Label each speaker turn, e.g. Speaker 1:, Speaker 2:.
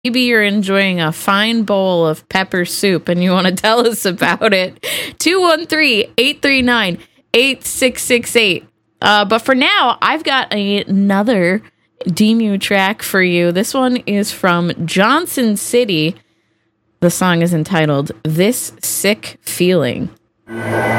Speaker 1: Maybe you're enjoying a fine bowl of pepper soup and you want to tell us about it. 213-839-8668. But for now, I've got another Demu track for you. This one is from Johnson City. The song is entitled This Sick Feeling.